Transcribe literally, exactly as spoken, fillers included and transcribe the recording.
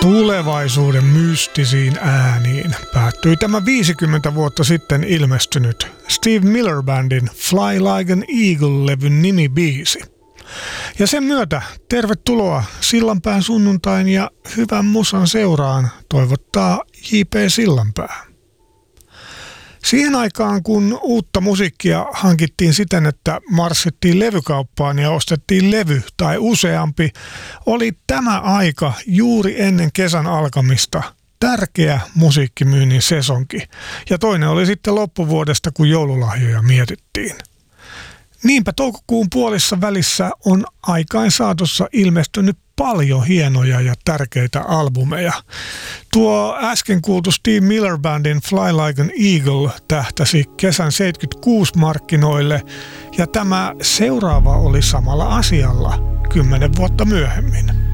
Tulevaisuuden mystisiin ääniin päättyi tämä viisikymmentä vuotta sitten ilmestynyt Steve Miller Bandin Fly Like an Eagle-levyn nimibiisi. Ja sen myötä tervetuloa Sillanpään sunnuntain ja hyvän musan seuraan toivottaa J P Sillanpää. Siihen aikaan, kun uutta musiikkia hankittiin siten, että marssittiin levykauppaan ja ostettiin levy tai useampi, oli tämä aika juuri ennen kesän alkamista tärkeä musiikkimyynnin sesonki. Ja toinen oli sitten loppuvuodesta, kun joululahjoja mietittiin. Niinpä toukokuun puolissa välissä on aikain saatossa ilmestynyt paljon hienoja ja tärkeitä albumeja. Tuo äsken kuultu Steve Miller Bandin Fly Like an Eagle tähtäsi kesän seitsemänkymmentäkuusi markkinoille ja tämä seuraava oli samalla asialla kymmenen vuotta myöhemmin.